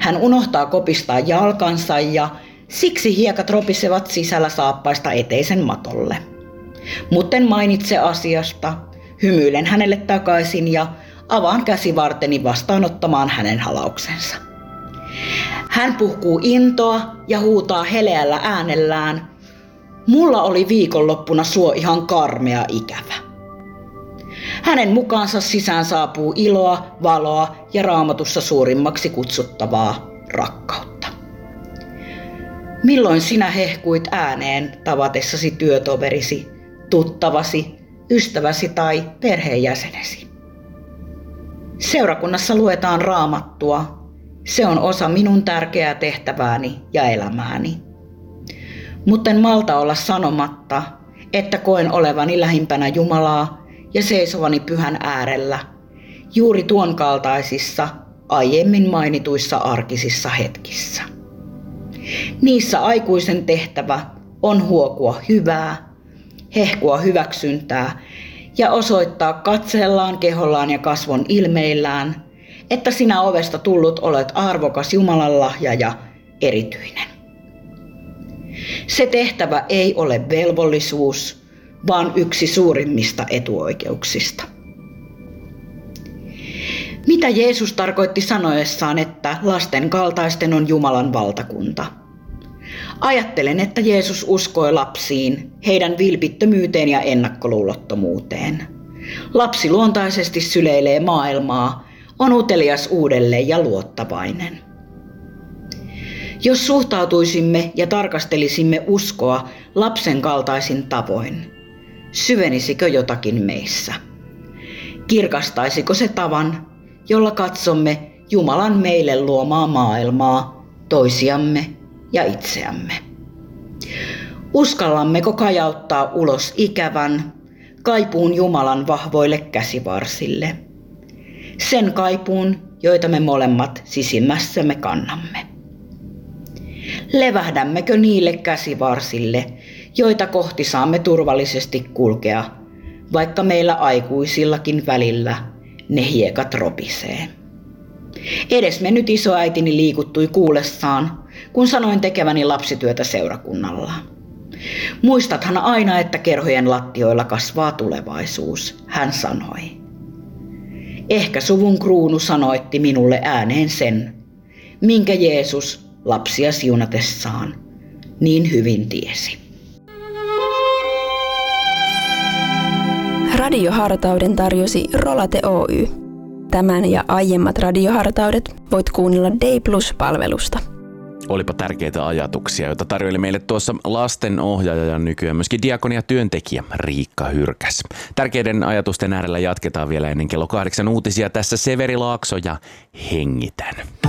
Hän unohtaa kopistaa jalkansa ja siksi hiekat ropisevat sisällä saappaista eteisen matolle. Mutten mainitse asiasta, hymyilen hänelle takaisin ja avaan käsivarteni vastaanottamaan hänen halauksensa. Hän puhkuu intoa ja huutaa heleällä äänellään: "Mulla oli viikonloppuna suo ihan karmea ikävä." Hänen mukaansa sisään saapuu iloa, valoa ja Raamatussa suurimmaksi kutsuttavaa rakkautta. Milloin sinä hehkuit ääneen tavatessasi työtoverisi, tuttavasi, ystäväsi tai perheenjäsenesi? Seurakunnassa luetaan Raamattua. Se on osa minun tärkeää tehtävääni ja elämääni. Mutten malta olla sanomatta, että koen olevani lähimpänä Jumalaa ja seisovani pyhän äärellä, juuri tuon kaltaisissa aiemmin mainituissa arkisissa hetkissä. Niissä aikuisen tehtävä on huokua hyvää, hehkua hyväksyntää ja osoittaa katseellaan, kehollaan ja kasvon ilmeillään, että sinä ovesta tullut olet arvokas Jumalan lahja ja erityinen. Se tehtävä ei ole velvollisuus, vaan yksi suurimmista etuoikeuksista. Mitä Jeesus tarkoitti sanoessaan, että lasten kaltaisten on Jumalan valtakunta? Ajattelen, että Jeesus uskoi lapsiin, heidän vilpittömyyteen ja ennakkoluulottomuuteen. Lapsi luontaisesti syleilee maailmaa, on utelias uudelleen ja luottavainen. Jos suhtautuisimme ja tarkastelisimme uskoa lapsen kaltaisin tavoin, syvenisikö jotakin meissä? Kirkastaisiko se tavan, jolla katsomme Jumalan meille luomaa maailmaa, toisiamme ja itseämme? Uskallammeko kajauttaa ulos ikävän, kaipuun Jumalan vahvoille käsivarsille? Sen kaipuun, joita me molemmat sisimmässämme kannamme. Levähdämmekö niille käsivarsille, joita kohti saamme turvallisesti kulkea, vaikka meillä aikuisillakin välillä ne hiekat ropisee? Edesmennyt isoäitini liikuttui kuullessaan, kun sanoin tekeväni lapsityötä seurakunnalla. Muistathan aina, että kerhojen lattioilla kasvaa tulevaisuus, hän sanoi. Ehkä suvun kruunu sanoitti minulle ääneen sen, minkä Jeesus lapsia siunatessaan niin hyvin tiesi. Radiohartauden tarjosi Rolate Oy. Tämän ja aiemmat radiohartaudet voit kuunnella Day Plus-palvelusta. Olipa tärkeitä ajatuksia, joita tarjoili meille tuossa lastenohjaaja ja nykyään myöskin diakonia-työntekijä Riikka Hyrkäs. Tärkeiden ajatusten äärellä jatketaan vielä ennen kello 8 uutisia. Tässä Severi Laakso ja Hengitän.